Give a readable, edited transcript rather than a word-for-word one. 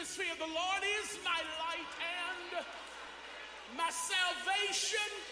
atmosphere. The Lord is my light and my salvation.